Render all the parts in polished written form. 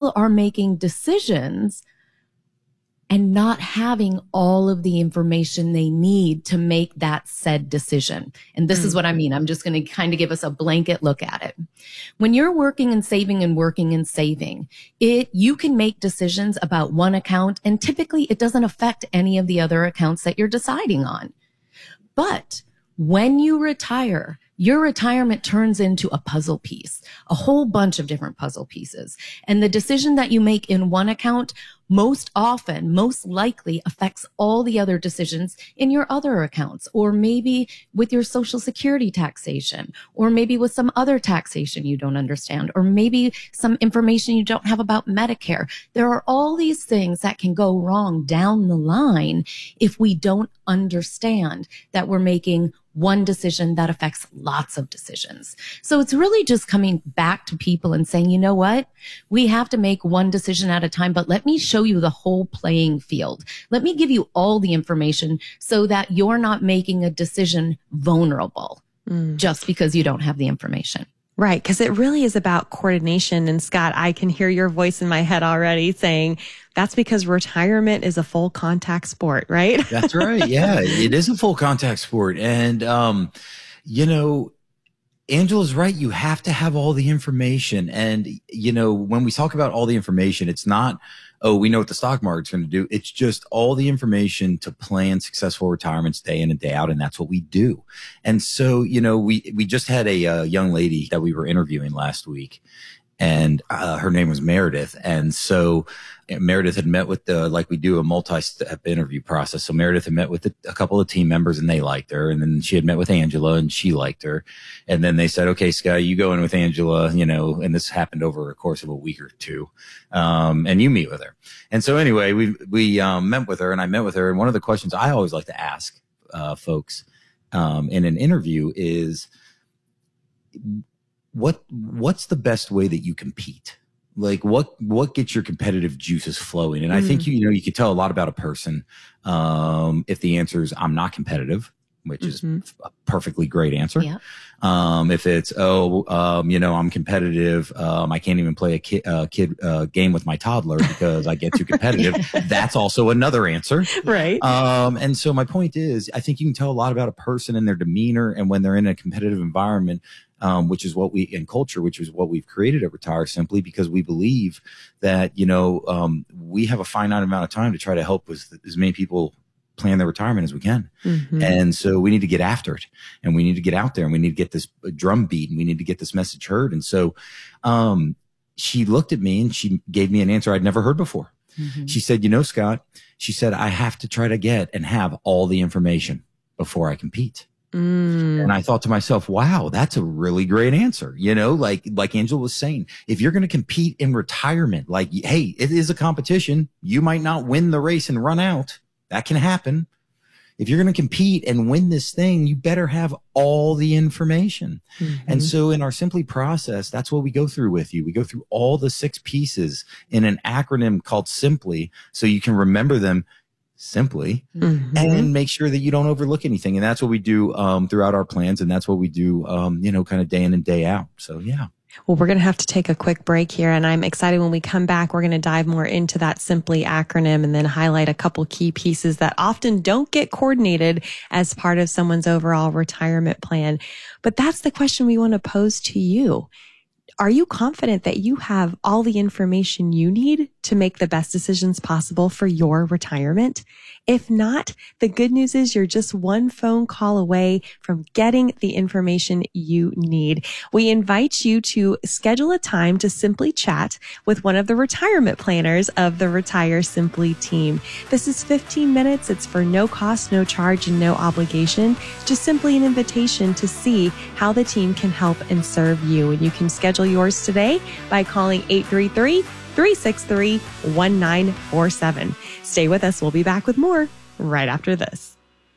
people are making decisions and not having all of the information they need to make that said decision. And this is what I mean. I'm just going to kind of give us a blanket look at it. When you're working and saving, you can make decisions about one account, and typically it doesn't affect any of the other accounts that you're deciding on. But when you retire, your retirement turns into a puzzle piece, a whole bunch of different puzzle pieces. And the decision that you make in one account most likely affects all the other decisions in your other accounts, or maybe with your Social Security taxation, or maybe with some other taxation you don't understand, or maybe some information you don't have about Medicare. There are all these things that can go wrong down the line if we don't understand that we're making one decision that affects lots of decisions. So it's really just coming back to people and saying, you know what? We have to make one decision at a time, but let me show you the whole playing field. Let me give you all the information so that you're not making a decision vulnerable just because you don't have the information. Right, because it really is about coordination. And Scott, I can hear your voice in my head already saying that's because retirement is a full contact sport, right? That's right. Yeah, it is a full contact sport. And, Angela's right. You have to have all the information. And, when we talk about all the information, it's not, oh, we know what the stock market's going to do. It's just all the information to plan successful retirements day in and day out. And that's what we do. And so, we just had a young lady that we were interviewing last week, and her name was Meredith. And so Meredith had met with we do a multi-step interview process. So Meredith had met with a couple of team members and they liked her. And then she had met with Angela and she liked her. And then they said, okay, Scott, you go in with Angela, and this happened over a course of a week or two. And you meet with her. And so anyway, we met with her, and I met with her. And one of the questions I always like to ask, folks, in an interview is, what's the best way that you compete? Like what gets your competitive juices flowing? And I think, you can tell a lot about a person. If the answer is I'm not competitive, which is a perfectly great answer. Yeah. If it's, I'm competitive. I can't even play a kid game with my toddler because I get too competitive. That's also another answer. Right. And so my point is, I think you can tell a lot about a person and their demeanor, and when they're in a competitive environment, which is what which is what we've created at Retire Simply, because we believe that, we have a finite amount of time to try to help with as many people plan their retirement as we can. And so we need to get after it, and we need to get out there, and we need to get this drum beat, and we need to get this message heard. And so, she looked at me and she gave me an answer I'd never heard before. She said, Scott, she said, I have to try to get and have all the information before I compete. And I thought to myself, wow, that's a really great answer. Like Angela was saying, if you're going to compete in retirement, hey, it is a competition. You might not win the race and run out. That can happen. If you're going to compete and win this thing, you better have all the information. And so in our Simply process, that's what we go through with you. We go through all the 6 pieces in an acronym called Simply, so you can remember them simply and make sure that you don't overlook anything. And that's what we do throughout our plans. And that's what we do, kind of day in and day out. So, yeah. Well, we're going to have to take a quick break here, and I'm excited when we come back. We're going to dive more into that Simply acronym and then highlight a couple key pieces that often don't get coordinated as part of someone's overall retirement plan. But that's the question we want to pose to you. Are you confident that you have all the information you need to make the best decisions possible for your retirement? If not, the good news is you're just one phone call away from getting the information you need. We invite you to schedule a time to simply chat with one of the retirement planners of the Retire Simply team. This is 15 minutes. It's for no cost, no charge, and no obligation. Just simply an invitation to see how the team can help and serve you. And you can schedule yours today by calling 833-363-1947. Stay with us. We'll be back with more right after this.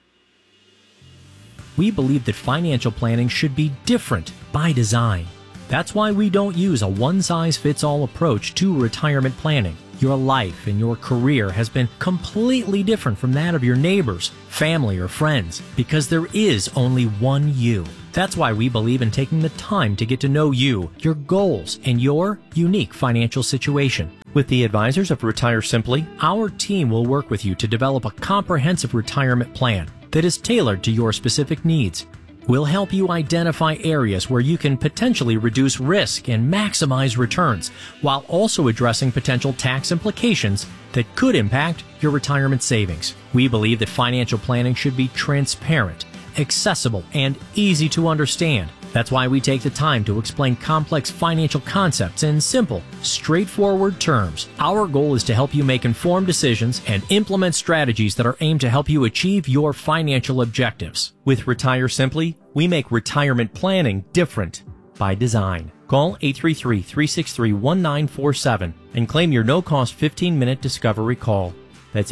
We believe that financial planning should be different by design. That's why we don't use a one-size-fits-all approach to retirement planning. Your life and your career has been completely different from that of your neighbors, family, or friends, because there is only one you. That's why we believe in taking the time to get to know you, your goals, and your unique financial situation. With the advisors of Retire Simply, our team will work with you to develop a comprehensive retirement plan that is tailored to your specific needs. We'll help you identify areas where you can potentially reduce risk and maximize returns, while also addressing potential tax implications that could impact your retirement savings. We believe that financial planning should be transparent, accessible, and easy to understand. That's why we take the time to explain complex financial concepts in simple, straightforward terms. Our goal is to help you make informed decisions and implement strategies that are aimed to help you achieve your financial objectives. With Retire Simply, we make retirement planning different by design. Call 833-363-1947 and claim your no-cost 15-minute discovery call. That's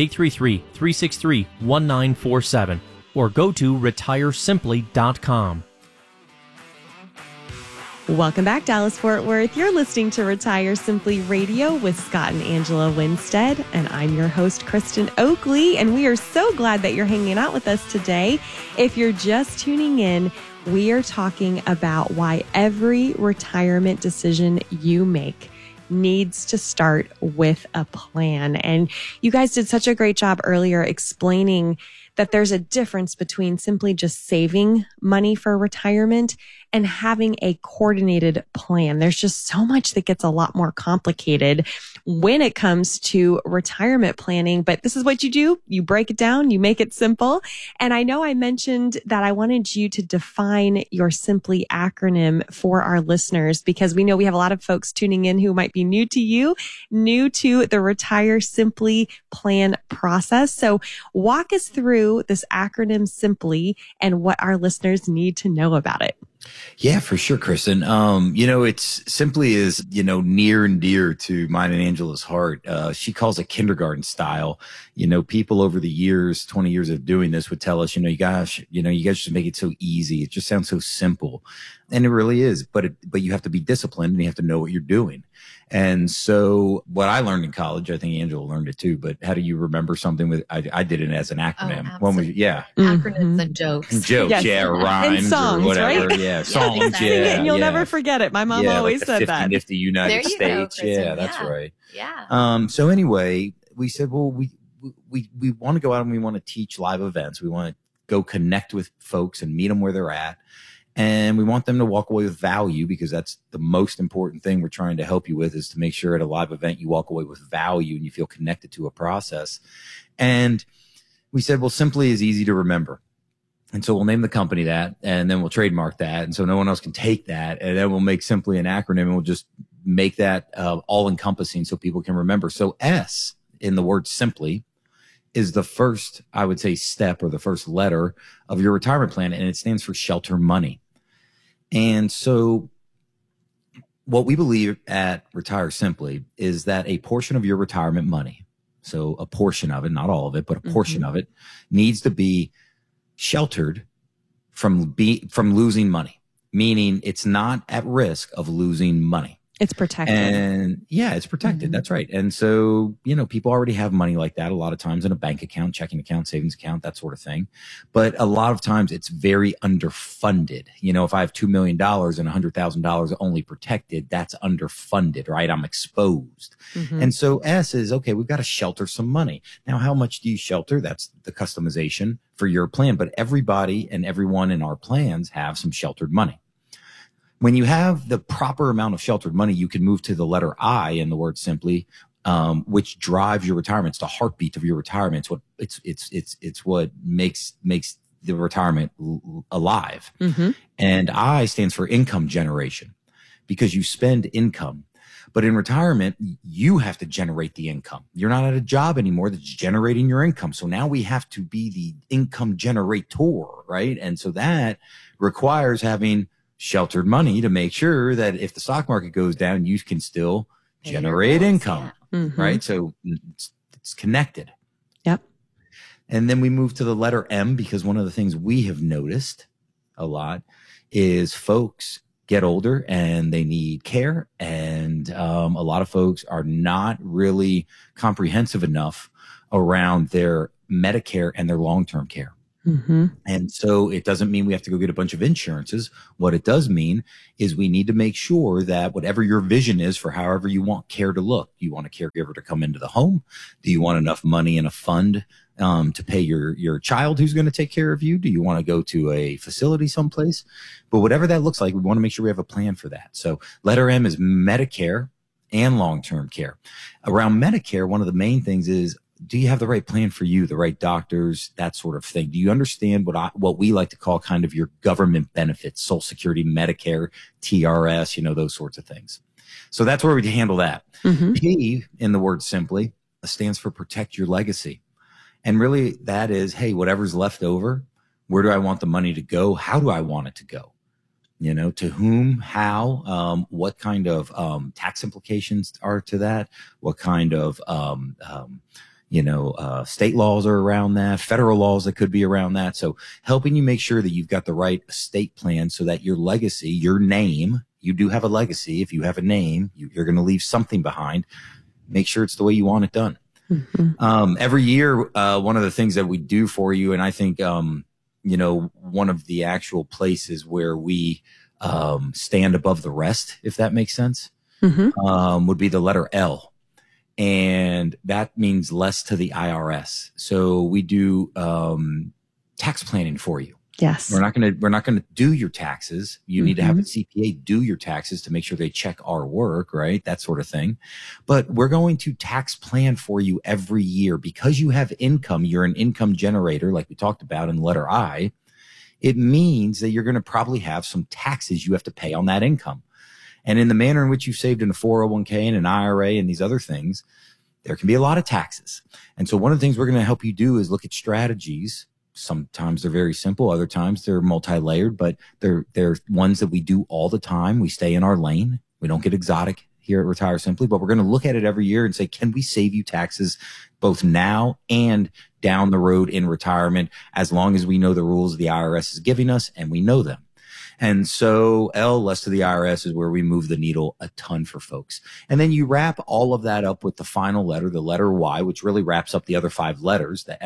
833-363-1947 or go to retiresimply.com. Welcome back, Dallas Fort Worth. You're listening to Retire Simply Radio with Scott and Angela Winstead, and I'm your host, Kristen Oakley, and we are so glad that you're hanging out with us today. If you're just tuning in, we are talking about why every retirement decision you make needs to start with a plan. And you guys did such a great job earlier explaining that there's a difference between simply just saving money for retirement and having a coordinated plan. There's just so much that gets a lot more complicated when it comes to retirement planning. But this is what you do. You break it down, you make it simple. And I know I mentioned that I wanted you to define your Simply acronym for our listeners, because we know we have a lot of folks tuning in who might be new to you, new to the Retire Simply plan process. So walk us through this acronym Simply and what our listeners need to know about it. Yeah, for sure, Kristen. It's Simply is, near and dear to mine and Angela's heart. She calls it kindergarten style. People over the years, 20 years of doing this would tell us, you guys should make it so easy. It just sounds so simple. And it really is, but you have to be disciplined and you have to know what you're doing. And so what I learned in college, I think Angela learned it too, but how do you remember something with, I did it as an acronym. Acronyms and jokes. Jokes, yes. Rhymes and songs, or whatever. Right? Yeah, songs. Sing it and you'll never forget it. My mom always like said 50 that. Nifty United States. Go, that's right. Yeah. So anyway, we said, well, we want to go out and we want to teach live events. We want to go connect with folks and meet them where they're at. And we want them to walk away with value, because that's the most important thing we're trying to help you with, is to make sure at a live event you walk away with value and you feel connected to a process. And we said, well, Simply is easy to remember. And so we'll name the company that, and then we'll trademark that. And so no one else can take that. And then we'll make Simply an acronym, and we'll just make that all encompassing so people can remember. So S in the word Simply is the first, I would say, step or the first letter of your retirement plan, and it stands for shelter money. And so what we believe at Retire Simply is that a portion of your retirement money, so a portion of it, not all of it, but a portion of it, needs to be sheltered from losing money, meaning it's not at risk of losing money. It's protected. And yeah, it's protected. That's right. And so, people already have money like that a lot of times in a bank account, checking account, savings account, that sort of thing. But a lot of times it's very underfunded. If I have $2 million and $100,000 only protected, that's underfunded, right? I'm exposed. And so S is, okay, we've got to shelter some money. Now, how much do you shelter? That's the customization for your plan. But everybody and everyone in our plans have some sheltered money. When you have the proper amount of sheltered money, you can move to the letter I in the word Simply, which drives your retirement. It's the heartbeat of your retirement. It's what makes the retirement alive. And I stands for income generation, because you spend income. But in retirement, you have to generate the income. You're not at a job anymore that's generating your income. So now we have to be the income generator, right? And so that requires having sheltered money to make sure that if the stock market goes down, you can still generate income, right? So it's connected. Yep. And then we move to the letter M, because one of the things we have noticed a lot is folks get older and they need care. And a lot of folks are not really comprehensive enough around their Medicare and their long-term care. Mm-hmm. And so it doesn't mean we have to go get a bunch of insurances. What it does mean is we need to make sure that whatever your vision is for however you want care to look, do you want a caregiver to come into the home? Do you want enough money in a fund to pay your child who's going to take care of you? Do you want to go to a facility someplace? But whatever that looks like, we want to make sure we have a plan for that. So letter M is Medicare and long-term care. Around Medicare, one of the main things is, do you have the right plan for you, the right doctors, that sort of thing? Do you understand what we like to call kind of your government benefits, Social Security, Medicare, TRS, those sorts of things. So that's where we handle that. Mm-hmm. P in the word simply stands for protect your legacy. And really that is, hey, whatever's left over, where do I want the money to go? How do I want it to go? To whom, how, what kind of tax implications are to that? What kind of state laws are around that, federal laws that could be around that. So helping you make sure that you've got the right estate plan so that your legacy, your name, you do have a legacy. If you have a name, you're going to leave something behind. Make sure it's the way you want it done. Mm-hmm. Every year, one of the things that we do for you, and I think, one of the actual places where we stand above the rest, if that makes sense, would be the letter L. And that means less to the IRS. So we do tax planning for you. Yes. We're not going to do your taxes. You need to have a CPA do your taxes to make sure they check our work, right? That sort of thing. But we're going to tax plan for you every year because you have income. You're an income generator, like we talked about in letter I. It means that you're going to probably have some taxes you have to pay on that income. And in the manner in which you've saved in a 401k and an IRA and these other things, there can be a lot of taxes. And so one of the things we're going to help you do is look at strategies. Sometimes they're very simple. Other times they're multi-layered, but they're ones that we do all the time. We stay in our lane. We don't get exotic here at Retire Simply, but we're going to look at it every year and say, can we save you taxes both now and down the road in retirement, as long as we know the rules the IRS is giving us and we know them. And so L, less to the IRS, is where we move the needle a ton for folks. And then you wrap all of that up with the final letter, the letter Y, which really wraps up the other 5 letters, the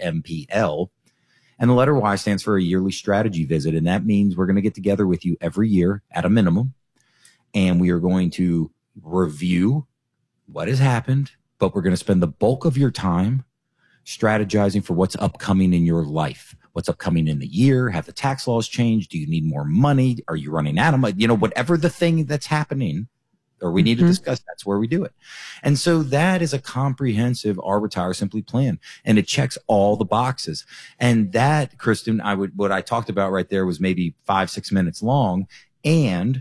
SIMPL. And the letter Y stands for a yearly strategy visit. And that means we're going to get together with you every year at a minimum. And we are going to review what has happened, but we're going to spend the bulk of your time strategizing for what's upcoming in your life. What's upcoming in the year? Have the tax laws changed? Do you need more money? Are you running out of money? Whatever the thing that's happening or we need to discuss, that's where we do it. And so that is a comprehensive Our Retire Simply plan, and it checks all the boxes. And that, Kristen, what I talked about right there was maybe 5-6 minutes long, and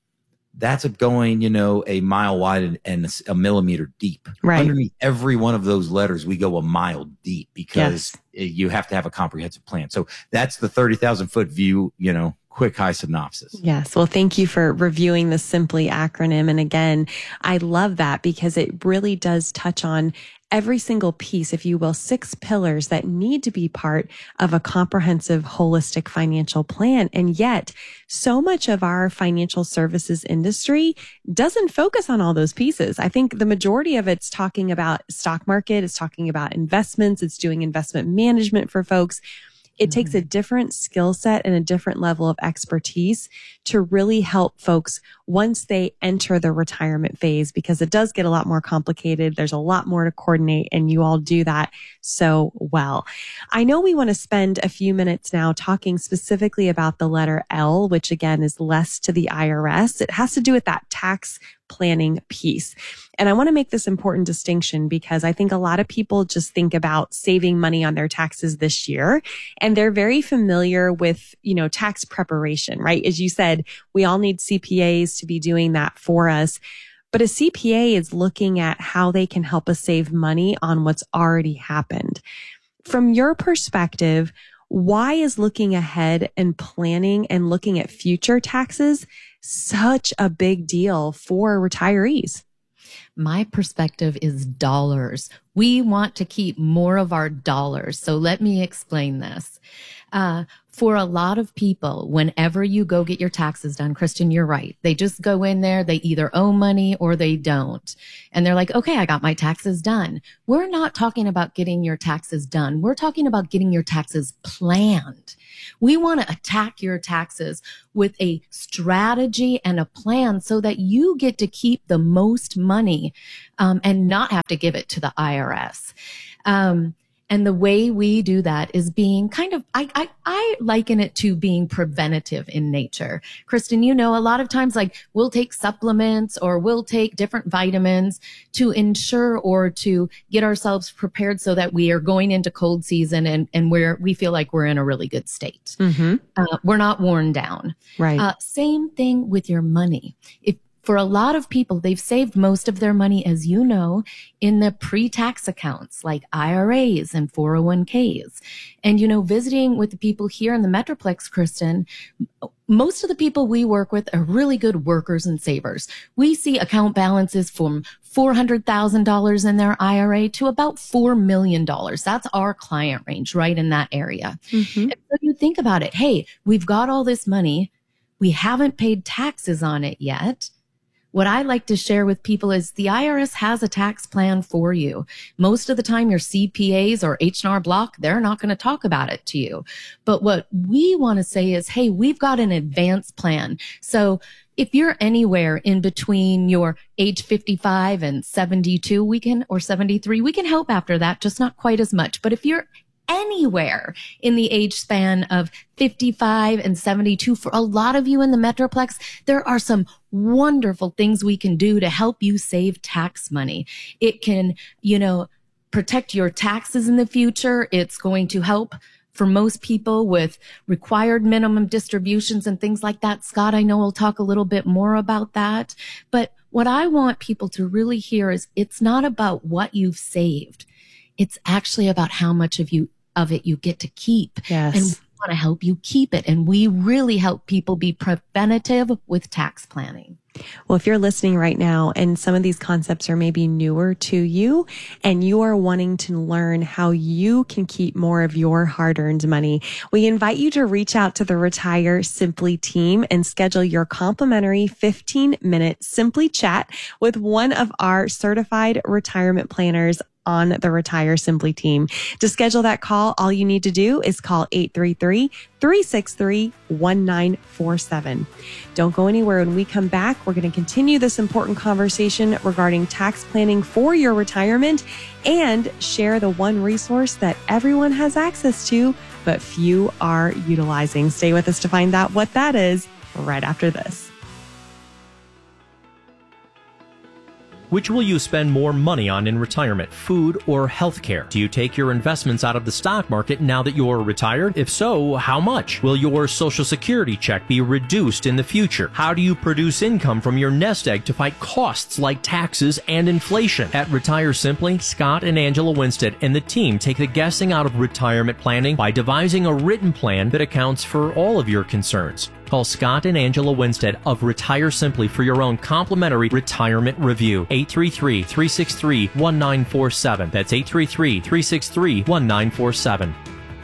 that's going, a mile wide and a millimeter deep. Right. Underneath every one of those letters, we go a mile deep because you have to have a comprehensive plan. So that's the 30,000 foot view, quick high synopsis. Yes. Well, thank you for reviewing the Simply acronym. And again, I love that because it really does touch on every single piece, if you will, 6 pillars that need to be part of a comprehensive, holistic financial plan. And yet, so much of our financial services industry doesn't focus on all those pieces. I think the majority of it's talking about stock market, it's talking about investments, it's doing investment management for folks. It takes a different skill set and a different level of expertise to really help folks once they enter the retirement phase, because it does get a lot more complicated. There's a lot more to coordinate, and you all do that so well. I know we want to spend a few minutes now talking specifically about the letter L, which again is less to the IRS. It has to do with that tax planning piece. And I want to make this important distinction because I think a lot of people just think about saving money on their taxes this year, and they're very familiar with, tax preparation, right? As you said, we all need CPAs to be doing that for us. But a CPA is looking at how they can help us save money on what's already happened. From your perspective, why is looking ahead and planning and looking at future taxes such a big deal for retirees? My perspective is dollars. We want to keep more of our dollars. So let me explain this. for a lot of people, whenever you go get your taxes done, Kristen, you're right. They just go in there. They either owe money or they don't. And they're like, okay, I got my taxes done. We're not talking about getting your taxes done. We're talking about getting your taxes planned. We want to attack your taxes with a strategy and a plan so that you get to keep the most money, and not have to give it to the IRS. And the way we do that is being kind of, I liken it to being preventative in nature. Kristen, you know, a lot of times, like, we'll take supplements or we'll take different vitamins to ensure or to get ourselves prepared so that we are going into cold season and we feel like we're in a really good state. Mm-hmm. We're not worn down. Right. Same thing with your money. For a lot of people, they've saved most of their money, as you know, in the pre-tax accounts like IRAs and 401ks. And, you know, visiting with the people here in the Metroplex, Kristen, most of the people we work with are really good workers and savers. We see account balances from $400,000 in their IRA to about $4 million. That's our client range, right in that area. Mm-hmm. And so you think about it. Hey, we've got all this money. We haven't paid taxes on it yet. What I like to share with people is the IRS has a tax plan for you. Most of the time, your CPAs or H&R Block, they're not going to talk about it to you. But what we want to say is, hey, we've got an advance plan. So if you're anywhere in between your age 55 and 72, or 73, we can help after that, just not quite as much. But if you're anywhere in the age span of 55 and 72, for a lot of you in the Metroplex, there are some wonderful things we can do to help you save tax money. It can, you know, protect your taxes in the future. It's going to help for most people with required minimum distributions and things like that. Scott, I know we'll talk a little bit more about that. But what I want people to really hear is it's not about what you've saved. It's actually about how much of it you get to keep. Yes. And we want to help you keep it. And we really help people be preventative with tax planning. Well, if you're listening right now and some of these concepts are maybe newer to you and you are wanting to learn how you can keep more of your hard-earned money, we invite you to reach out to the Retire Simply team and schedule your complimentary 15-minute Simply chat with one of our certified retirement planners on the Retire Simply team. To schedule that call, all you need to do is call 833-363-1947. Don't go anywhere. When we come back, we're going to continue this important conversation regarding tax planning for your retirement and share the one resource that everyone has access to, but few are utilizing. Stay with us to find out what that is right after this. Which will you spend more money on in retirement, food or healthcare? Do you take your investments out of the stock market now that you're retired? If so, how much? Will your Social Security check be reduced in the future? How do you produce income from your nest egg to fight costs like taxes and inflation? At Retire Simply, Scott and Angela Winstead and the team take the guessing out of retirement planning by devising a written plan that accounts for all of your concerns. Call Scott and Angela Winstead of Retire Simply for your own complimentary retirement review. 833-363-1947. That's 833-363-1947.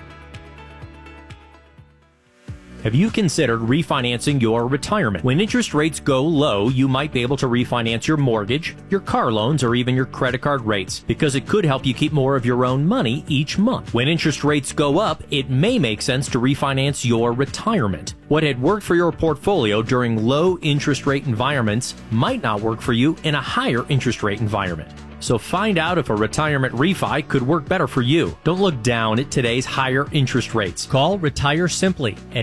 Have you considered refinancing your retirement? When interest rates go low, you might be able to refinance your mortgage, your car loans, or even your credit card rates, because it could help you keep more of your own money each month. When interest rates go up, it may make sense to refinance your retirement. What had worked for your portfolio during low interest rate environments might not work for you in a higher interest rate environment. So find out if a retirement refi could work better for you. Don't look down at today's higher interest rates. Call Retire Simply at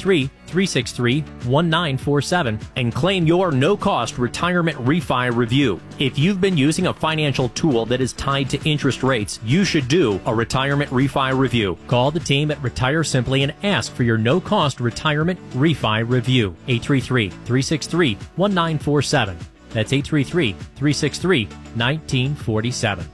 833-363-1947 and claim your no-cost retirement refi review. If you've been using a financial tool that is tied to interest rates, you should do a retirement refi review. Call the team at Retire Simply and ask for your no-cost retirement refi review. 833-363-1947. That's 833-363-1947.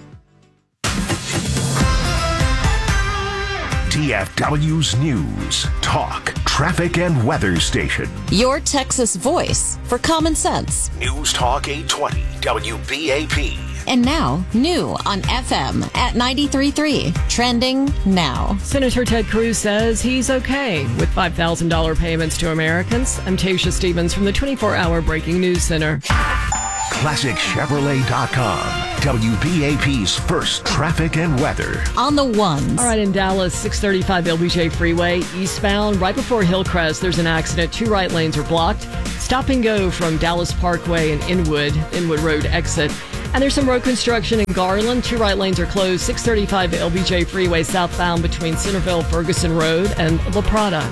DFW's News, Talk, Traffic, and Weather Station. Your Texas voice for common sense. News Talk 820, WBAP. And now, new on FM at 93.3. Trending now. Senator Ted Cruz says he's okay with $5,000 payments to Americans. I'm Tasha Stevens from the 24-hour Breaking News Center. ClassicChevrolet.com. WBAP's first traffic and weather. On the ones. All right, in Dallas, 635 LBJ Freeway, eastbound, right before Hillcrest, there's an accident. 2 right lanes are blocked. Stop and go from Dallas Parkway and Inwood Road exit. And there's some road construction in Garland. 2 right lanes are closed. 635 LBJ Freeway southbound between Centerville, Ferguson Road, and La Prada.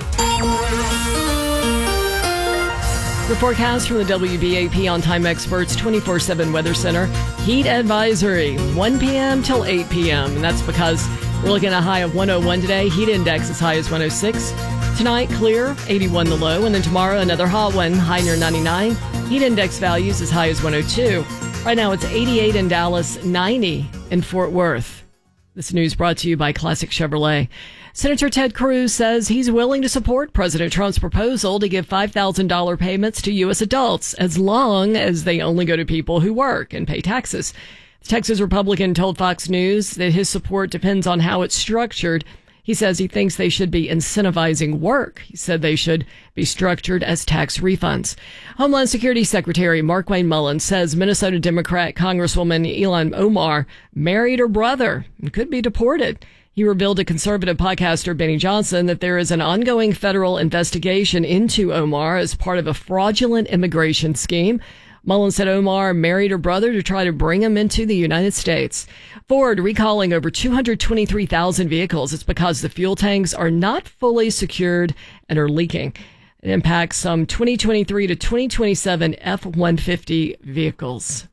The forecast from the WBAP On Time Experts 24/7 Weather Center. Heat advisory, 1 p.m. till 8 p.m. And that's because we're looking at a high of 101 today. Heat index as high as 106. Tonight, clear, 81 the low. And then tomorrow, another hot one, high near 99. Heat index values as high as 102. Right now, it's 88 in Dallas, 90 in Fort Worth. This news brought to you by Classic Chevrolet. Senator Ted Cruz says he's willing to support President Trump's proposal to give $5,000 payments to U.S. adults as long as they only go to people who work and pay taxes. The Texas Republican told Fox News that his support depends on how it's structured. He says he thinks they should be incentivizing work. He said they should be structured as tax refunds. Homeland Security Secretary Markwayne Mullins says Minnesota Democrat Congresswoman Ilhan Omar married her brother and could be deported. He revealed to conservative podcaster Benny Johnson that there is an ongoing federal investigation into Omar as part of a fraudulent immigration scheme. Mullins said Omar married her brother to try to bring him into the United States. Ford recalling over 223,000 vehicles. It's because the fuel tanks are not fully secured and are leaking. It impacts some 2023 to 2027 F-150 vehicles.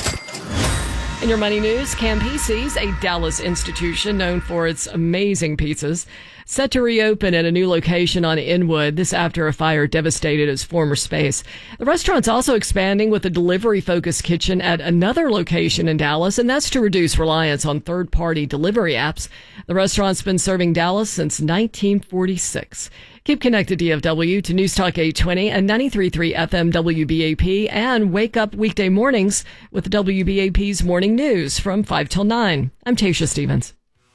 In your money news, Campese's, a Dallas institution known for its amazing pizzas, set to reopen at a new location on Inwood. This after a fire devastated its former space. The restaurant's also expanding with a delivery-focused kitchen at another location in Dallas, and that's to reduce reliance on third-party delivery apps. The restaurant's been serving Dallas since 1946. Keep connected, DFW, to News Talk 820 and 93.3 FM WBAP, and wake up weekday mornings with WBAP's Morning News from 5 till 9. I'm Tasha Stevens.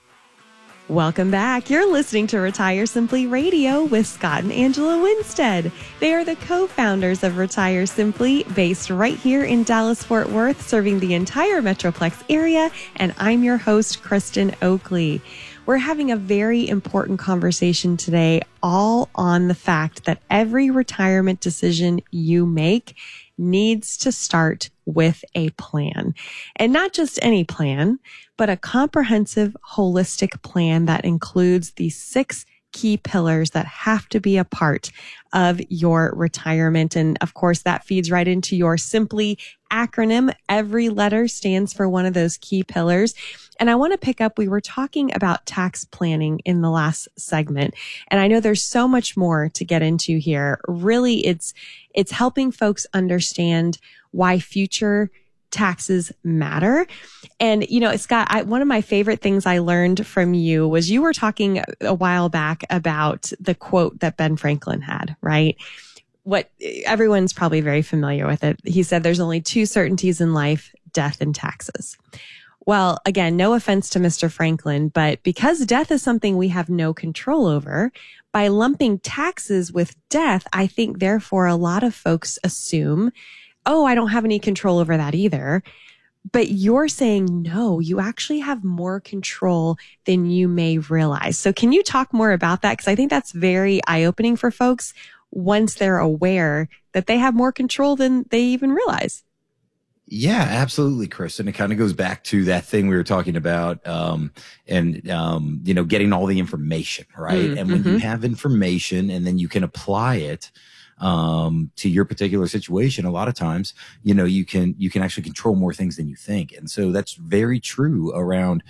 Welcome back. You're listening to Retire Simply Radio with Scott and Angela Winstead. They are the co-founders of Retire Simply, based right here in Dallas-Fort Worth, serving the entire Metroplex area. And I'm your host, Kristen Oakley. We're having a very important conversation today, all on the fact that every retirement decision you make needs to start with a plan. And not just any plan, but a comprehensive, holistic plan that includes the 6 key pillars that have to be a part of your retirement. And of course, that feeds right into your Simply acronym. Every letter stands for one of those key pillars. And I want to pick up, we were talking about tax planning in the last segment. And I know there's so much more to get into here. Really, it's helping folks understand why future taxes matter. And, you know, Scott, one of my favorite things I learned from you was you were talking a while back about the quote that Ben Franklin had, right? What everyone's probably very familiar with it. He said, there's only 2 certainties in life, death and taxes. Well, again, no offense to Mr. Franklin, but because death is something we have no control over, by lumping taxes with death, I think therefore a lot of folks assume, oh, I don't have any control over that either. But you're saying, no, you actually have more control than you may realize. So can you talk more about that? Because I think that's very eye-opening for folks once they're aware that they have more control than they even realize. Yeah, absolutely, Chris. And it kind of goes back to that thing we were talking about, getting all the information, right? And when you have information and then you can apply it, to your particular situation, a lot of times, you can actually control more things than you think. And so that's very true around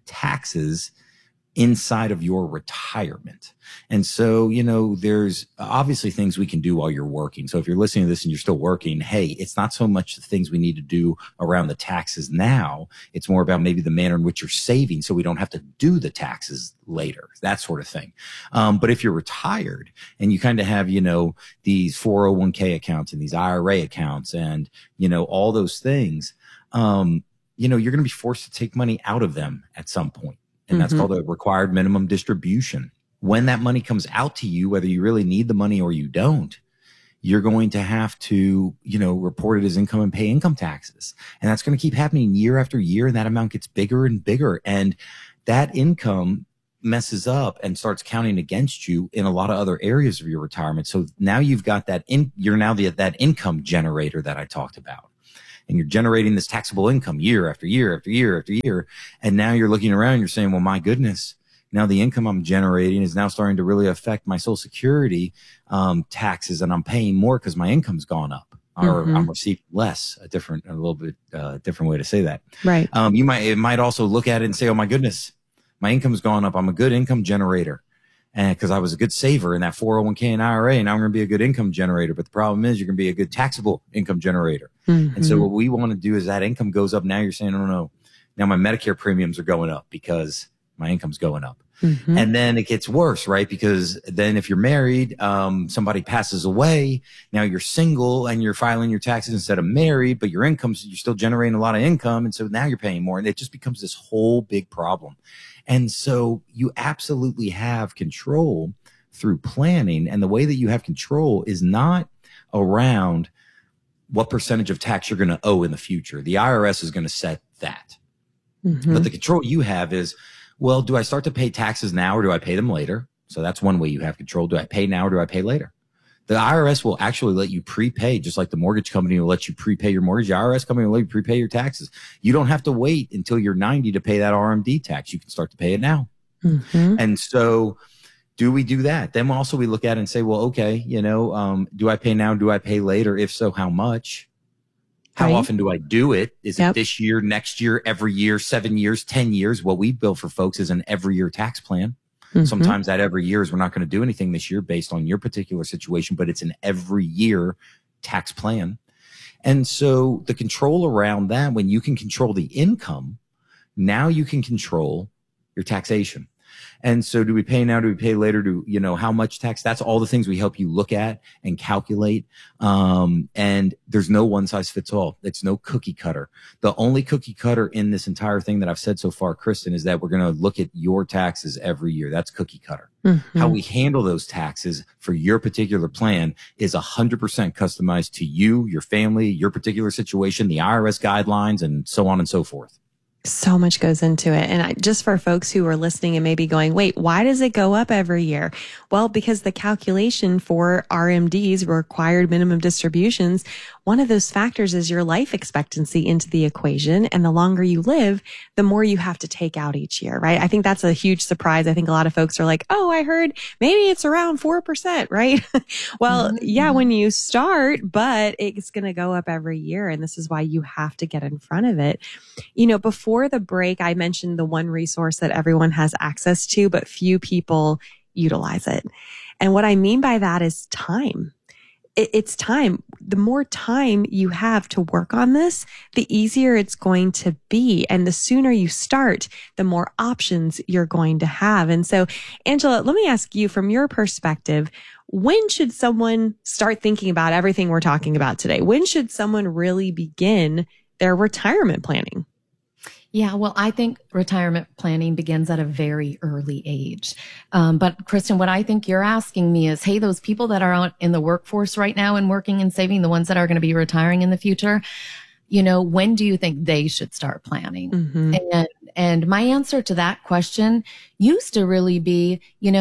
taxes inside of your retirement. And so, there's obviously things we can do while you're working. So if you're listening to this and you're still working, hey, it's not so much the things we need to do around the taxes now. It's more about maybe the manner in which you're saving so we don't have to do the taxes later, that sort of thing. But if you're retired and you kind of have, these 401k accounts and these IRA accounts and, all those things, you're going to be forced to take money out of them at some point. And that's called a required minimum distribution. When that money comes out to you, whether you really need the money or you don't, you're going to have to, report it as income and pay income taxes. And that's going to keep happening year after year. And that amount gets bigger and bigger. And that income messes up and starts counting against you in a lot of other areas of your retirement. So now you've got that you're now that income generator that I talked about. And you're generating this taxable income year after year after year after year. And now you're looking around, you're saying, well, my goodness, now the income I'm generating is now starting to really affect my Social Security taxes, and I'm paying more because my income's gone up, or I'm receiving less. A little bit different way to say that. Right. It might also look at it and say, oh my goodness, my income's gone up. I'm a good income generator. And because I was a good saver in that 401k and IRA, and now I'm going to be a good income generator. But the problem is you're going to be a good taxable income generator. And so what we want to do is that income goes up. Now you're saying, oh no, now my Medicare premiums are going up because my income's going up. And then it gets worse, right? Because then if you're married, somebody passes away, now you're single and you're filing your taxes instead of married, but your income's, you're still generating a lot of income. And so now you're paying more, and it just becomes this whole big problem. And so you absolutely have control through planning. And the way that you have control is not around what percentage of tax you're going to owe in the future. The IRS is going to set that. But the control you have is, well, do I start to pay taxes now or do I pay them later? So that's one way you have control. Do I pay now or do I pay later? The IRS will actually let you prepay, just like the mortgage company will let you prepay your mortgage. The IRS company will let you prepay your taxes. You don't have to wait until you're 90 to pay that RMD tax. You can start to pay it now. And so do we do that? Then also we look at it and say, well, okay, do I pay now? Do I pay later? If so, how much? How often do I do it? Is it this year, next year, every year, 7 years, 10 years? What we build for folks is an every year tax plan. Sometimes that every year is we're not going to do anything this year based on your particular situation, but it's an every year tax plan. And so the control around that, when you can control the income, now you can control your taxation. And so do we pay now? Do we pay later? How much tax? That's all the things we help you look at and calculate. And there's no one size fits all. It's no cookie cutter. The only cookie cutter in this entire thing that I've said so far, Kristen, is that we're going to look at your taxes every year. That's cookie cutter. How we handle those taxes for your particular plan is 100% customized to you, your family, your particular situation, the IRS guidelines, and so on and so forth. So much goes into it. And just for folks who are listening and maybe going, wait, why does it go up every year? Well, because the calculation for RMDs, required minimum distributions, one of those factors is your life expectancy into the equation. And the longer you live, the more you have to take out each year, right? I think that's a huge surprise. I think a lot of folks are like, oh, I heard maybe it's around 4%, right? Well, yeah, when you start, but it's going to go up every year. And this is why you have to get in front of it. Before the break, I mentioned the one resource that everyone has access to, but few people utilize it. And what I mean by that is time. It's time. The more time you have to work on this, the easier it's going to be. And the sooner you start, the more options you're going to have. And so, Angela, let me ask you from your perspective, when should someone start thinking about everything we're talking about today? When should someone really begin their retirement planning? Yeah, well, I think retirement planning begins at a very early age. But Kristen, what I think you're asking me is, hey, those people that are out in the workforce right now and working and saving, the ones that are going to be retiring in the future, when do you think they should start planning? And my answer to that question used to really be,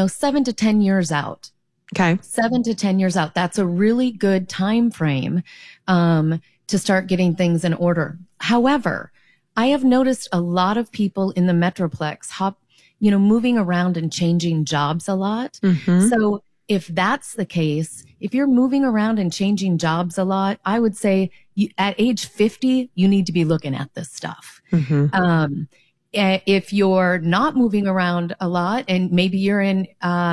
7 to 10 years out. Okay. 7 to 10 years out. That's a really good time frame to start getting things in order. However, I have noticed a lot of people in the Metroplex moving around and changing jobs a lot. So if that's the case, if you're moving around and changing jobs a lot, I would say at age 50, you need to be looking at this stuff. If you're not moving around a lot and maybe you're in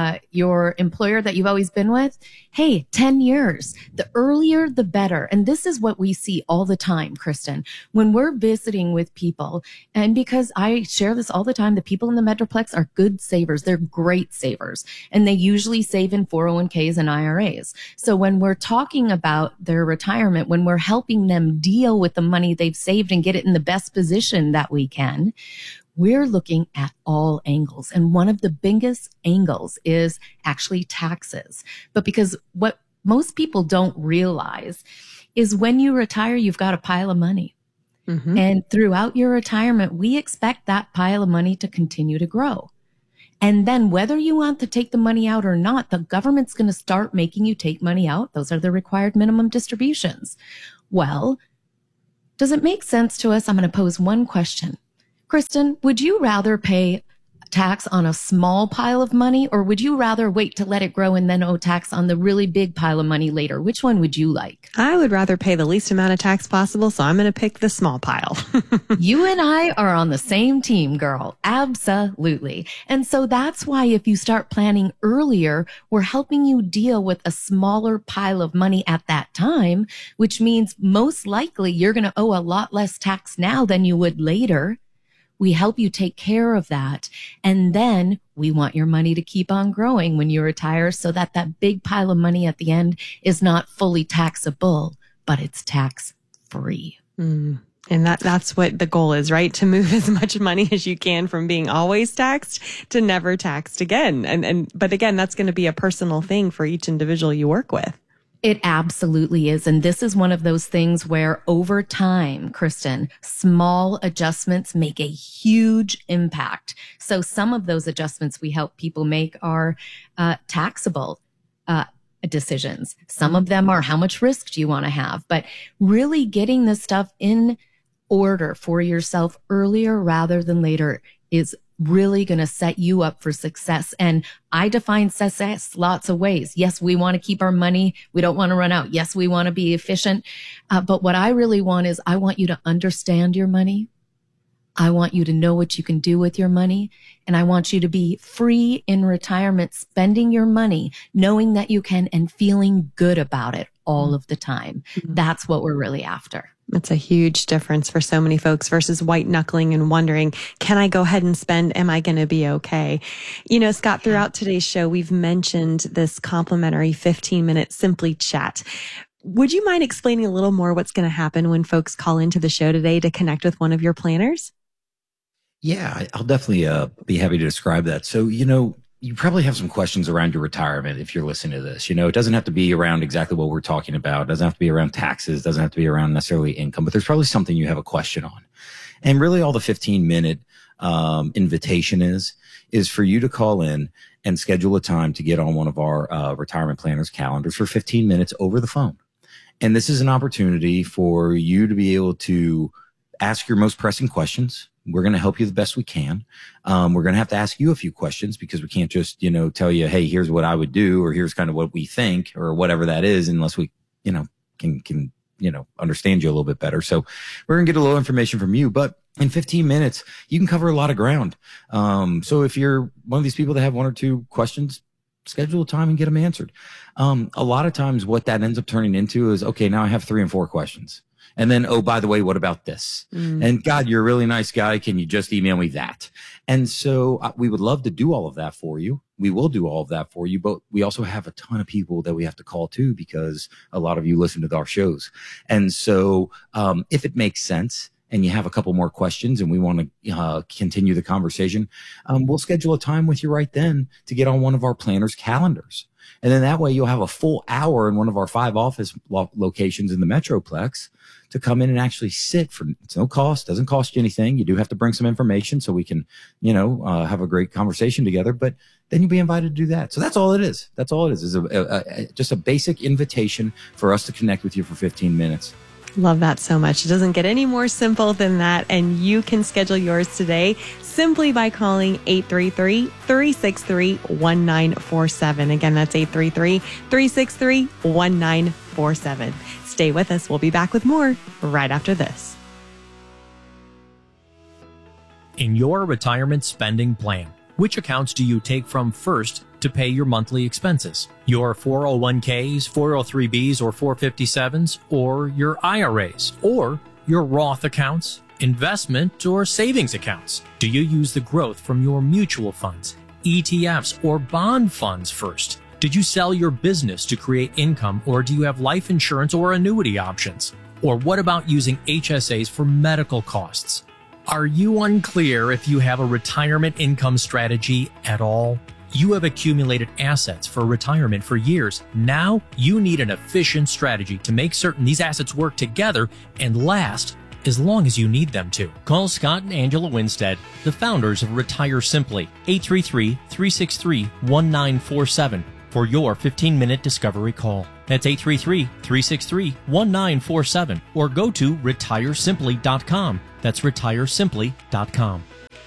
your employer that you've always been with, hey, 10 years, the earlier the better. And this is what we see all the time, Kristen, when we're visiting with people. And because I share this all the time, the people in the Metroplex are good savers. They're great savers. And they usually save in 401ks and IRAs. So when we're talking about their retirement, when we're helping them deal with the money they've saved and get it in the best position that we can, we're looking at all angles. And one of the biggest angles is actually taxes. But because what most people don't realize is when you retire, you've got a pile of money. Mm-hmm. And throughout your retirement, we expect that pile of money to continue to grow. And then whether you want to take the money out or not, the government's going to start making you take money out. Those are the required minimum distributions. Well, does it make sense to us? I'm going to pose one question. Kristen, would you rather pay tax on a small pile of money, or would you rather wait to let it grow and then owe tax on the really big pile of money later? Which one would you like? I would rather pay the least amount of tax possible, so I'm going to pick the small pile. You and I are on the same team, girl. Absolutely. And so that's why if you start planning earlier, we're helping you deal with a smaller pile of money at that time, which means most likely you're going to owe a lot less tax now than you would later. We help you take care of that. And then we want your money to keep on growing when you retire so that that big pile of money at the end is not fully taxable, but it's tax free. Mm. And that's what the goal is, right? To move as much money as you can from being always taxed to never taxed again. But again, that's going to be a personal thing for each individual you work with. It absolutely is. And this is one of those things where over time, Kristen, small adjustments make a huge impact. So some of those adjustments we help people make are taxable decisions. Some of them are how much risk do you want to have? But really getting this stuff in order for yourself earlier rather than later is really going to set you up for success. And I define success lots of ways. Yes, we want to keep our money. We don't want to run out. Yes, we want to be efficient. But what I really want is I want you to understand your money. I want you to know what you can do with your money. And I want you to be free in retirement, spending your money, knowing that you can and feeling good about it all of the time. Mm-hmm. That's what we're really after. It's a huge difference for so many folks versus white knuckling and wondering, can I go ahead and spend? Am I going to be okay? You know, Scott, throughout today's show, we've mentioned this complimentary 15-minute Simply Chat. Would you mind explaining a little more what's going to happen when folks call into the show today to connect with one of your planners? Yeah, I'll definitely be happy to describe that. So, you know, you probably have some questions around your retirement if you're listening to this. You know, it doesn't have to be around exactly what we're talking about. It doesn't have to be around taxes. It doesn't have to be around necessarily income, but there's probably something you have a question on. And really all the 15-minute invitation is for you to call in and schedule a time to get on one of our retirement planners' calendars for 15 minutes over the phone. And this is an opportunity for you to be able to ask your most pressing questions. We're going to help you the best we can. We're going to have to ask you a few questions because we can't just, you know, tell you, hey, here's what I would do, or here's kind of what we think, or whatever that is, unless we, you know, can, you know, understand you a little bit better. So we're going to get a little information from you, but in 15 minutes, you can cover a lot of ground. So if you're one of these people that have one or two questions, schedule a time and get them answered. A lot of times what that ends up turning into is, okay, now I have 3 and 4 questions. And then, oh, by the way, what about this? And God, you're a really nice guy. Can you just email me that? And so we would love to do all of that for you. We will do all of that for you, but we also have a ton of people that we have to call too, because a lot of you listen to our shows. And so if it makes sense and you have a couple more questions and we want to continue the conversation, we'll schedule a time with you right then to get on one of our planners' calendars. And then that way you'll have a full hour in one of our 5 office locations in the Metroplex to come in and actually sit for, it's no cost, doesn't cost you anything. You do have to bring some information so we can, you know, have a great conversation together, but then you'll be invited to do that. So that's all it is. That's all it is just a basic invitation for us to connect with you for 15 minutes. Love that so much. It doesn't get any more simple than that. And you can schedule yours today simply by calling 833-363-1947. Again, that's 833-363-1947. Stay with us. We'll be back with more right after this. in your retirement spending plan. Which accounts do you take from first to pay your monthly expenses? Your 401ks, 403bs, or 457s, or your IRAs, or your Roth accounts, investment or savings accounts? Do you use the growth from your mutual funds, ETFs, or bond funds first? Did you sell your business to create income, or do you have life insurance or annuity options? Or what about using HSAs for medical costs? Are you unclear if you have a retirement income strategy at all? You have accumulated assets for retirement for years. Now you need an efficient strategy to make certain these assets work together and last as long as you need them to. Call Scott and Angela Winstead, the founders of Retire Simply, 833-363-1947 for your 15-minute discovery call. That's 833-363-1947 or go to retiresimply.com. That's retiresimply.com.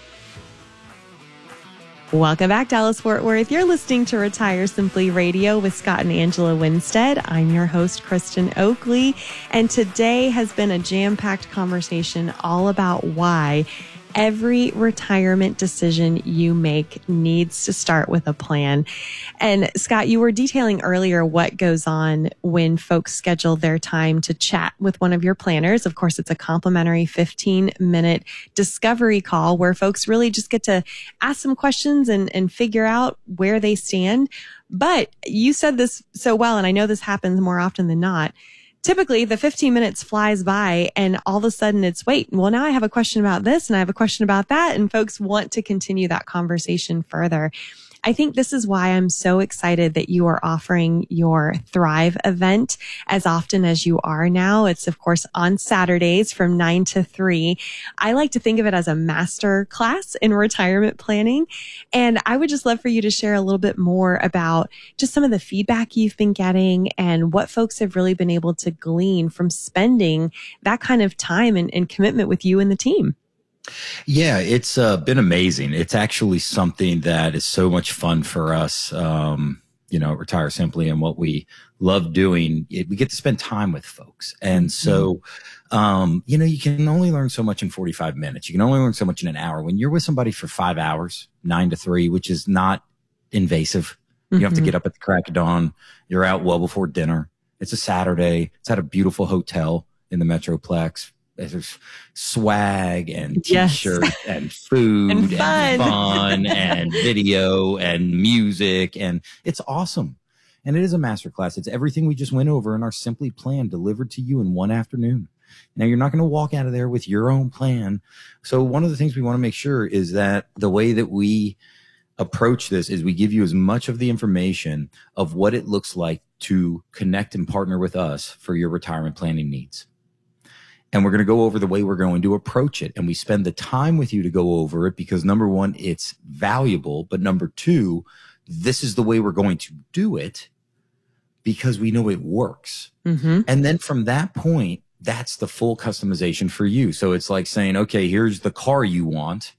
Welcome back, Dallas Fort Worth. You're listening to Retire Simply Radio with Scott and Angela Winstead. I'm your host, Kristen Oakley, and today has been a jam-packed conversation all about why every retirement decision you make needs to start with a plan. And Scott, you were detailing earlier what goes on when folks schedule their time to chat with one of your planners. Of course, it's a complimentary 15-minute discovery call where folks really just get to ask some questions and figure out where they stand. But you said this so well, and I know this happens more often than not. Typically, the 15 minutes flies by and all of a sudden it's, wait, well, now I have a question about this and I have a question about that. And folks want to continue that conversation further. I think this is why I'm so excited that you are offering your Thrive event as often as you are now. It's, of course, on Saturdays from 9 to 3. I like to think of it as a master class in retirement planning. And I would just love for you to share a little bit more about just some of the feedback you've been getting and what folks have really been able to glean from spending that kind of time and commitment with you and the team. Yeah, it's been amazing. It's actually something that is so much fun for us, Retire Simply, and what we love doing. We get to spend time with folks. And so, you can only learn so much in 45 minutes. You can only learn so much in an hour. When you're with somebody for 5 hours, 9 to 3, which is not invasive, you have to get up at the crack of dawn. You're out well before dinner. It's a Saturday. It's at a beautiful hotel in the Metroplex. There's swag and t-shirts and food and fun and video and music, and it's awesome. And it is a masterclass. It's everything we just went over in our Simply plan delivered to you in one afternoon. Now, you're not going to walk out of there with your own plan. So one of the things we want to make sure is that the way that we approach this is we give you as much of the information of what it looks like to connect and partner with us for your retirement planning needs. And we're going to go over the way we're going to approach it. And we spend the time with you to go over it because, number one, it's valuable. But number two, this is the way we're going to do it because we know it works. And then from that point, that's the full customization for you. So it's like saying, okay, here's the car you want.